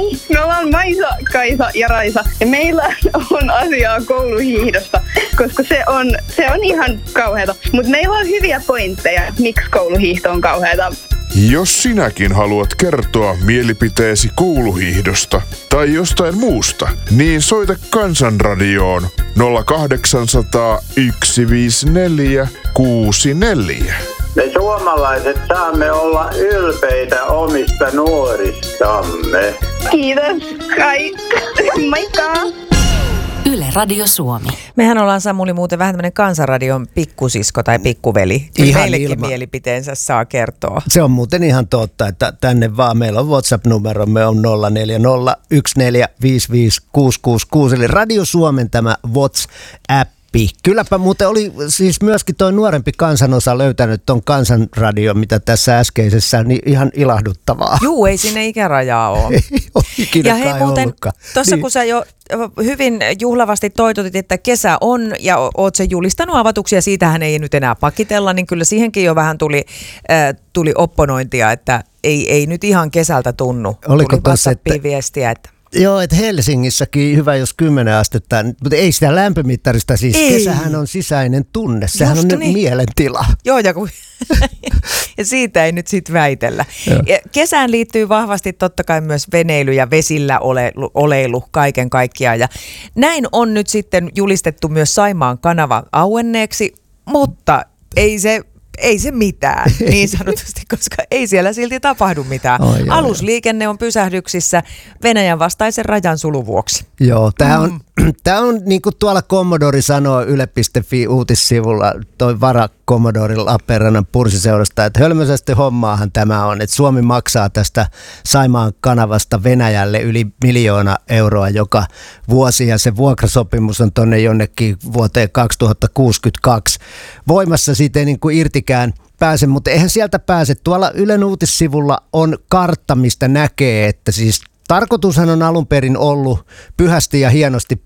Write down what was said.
Moi! Me ollaan Maisa, Kaisa ja Raisa ja meillä on asiaa kouluhiihdosta, koska se on ihan kauheata. Mutta meillä on hyviä pointteja, miksi kouluhiihto on kauheata. Jos sinäkin haluat kertoa mielipiteesi kouluhiihdosta tai jostain muusta, niin soita Kansanradioon 0800 154 64. Me suomalaiset saamme olla ylpeitä omista nuoristamme. Kiitos. Kai. Moikka. Yle Radio Suomi. Mehän ollaan, Samuli, muuten vähän tämmöinen Kansanradion pikkusisko tai pikkuveli. Ihan meillekin ilman. mielipiteensä saa kertoa. Se on muuten ihan totta, että tänne vaan meillä on WhatsApp-numeromme on 0401455666, eli Radio Suomen tämä WhatsApp. Kylläpä muuten oli siis myöskin tuo nuorempi kansanosa löytänyt tuon Kansanradion, mitä tässä äskeisessä, niin ihan ilahduttavaa. Juu, ei sinne ikärajaa ole. Ei ole ikinä Ja hei muuten, tuossa niin. kun sä jo hyvin juhlavasti toitotit, että kesä on ja oot sen julistanut avatuksi ja siitähän ei nyt enää pakitella, niin kyllä siihenkin jo vähän tuli opponointia, että ei nyt ihan kesältä tunnu. Oliko tuli tossa, WhatsAppiin viestiä, että Joo, että Helsingissäkin hyvä, jos 10 astetta, mutta ei sitä lämpömittarista, siis ei. Kesähän on sisäinen tunne, sehän just on niin. Mielentila. Joo, ja siitä ei nyt sitten väitellä. Ja kesään liittyy vahvasti totta kai myös veneily ja vesillä oleilu kaiken kaikkiaan. Ja näin on nyt sitten julistettu myös Saimaan kanava auenneeksi, mutta ei se mitään, niin sanotusti, koska ei siellä silti tapahdu mitään. Alusliikenne on pysähdyksissä Venäjän vastaisen rajan sulun vuoksi. Joo, tämä on niin kuin tuolla Commodore sanoo Yle.fi uutissivulla, toi vara Commodore Lappeenrannan pursiseurasta, että hölmöisesti hommaahan tämä on, että Suomi maksaa tästä Saimaan kanavasta Venäjälle yli 1 miljoona euroa joka vuosi, ja se vuokrasopimus on tonne jonnekin vuoteen 2062 voimassa, siitä ei niin kuin irtikään pääse, mutta eihän sieltä pääse. Tuolla Ylen uutissivulla on kartta, mistä näkee, että siis tarkoitushan on alun perin ollut pyhästi ja hienosti